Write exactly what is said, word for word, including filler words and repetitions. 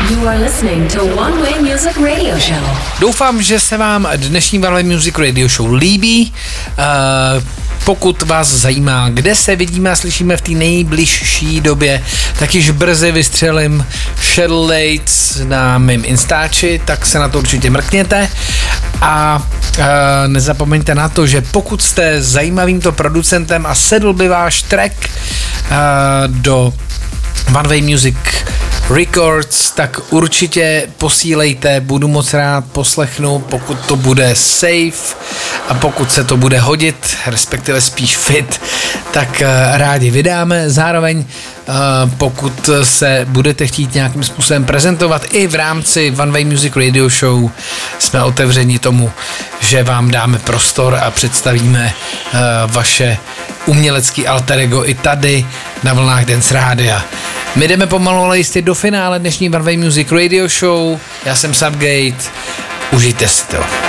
You are listening to One Way Music Radio Show. Doufám, že se vám dnešní One Way Music Radio Show líbí. Uh, pokud vás zajímá, kde se vidíme a slyšíme v té nejbližší době, tak již brzy vystřelím Shadow Dates na mém Instači, tak se na to určitě mrkněte. A uh, nezapomeňte na to, že pokud jste zajímavýmto producentem a sedl by váš track uh, do One Way Music Records, tak určitě posílejte, budu moc rád, poslechnu, pokud to bude safe a pokud se to bude hodit, respektive spíš fit, tak rádi vydáme. Zároveň pokud se budete chtít nějakým způsobem prezentovat i v rámci One Way Music Radio Show, jsme otevřeni tomu, že vám dáme prostor a představíme vaše umělecký alter ego i tady na vlnách Dance Rádia. My jdeme pomalu, ale jistě do finále dnešní One Way Music Radio Show. Já jsem Subgate, užijte si to.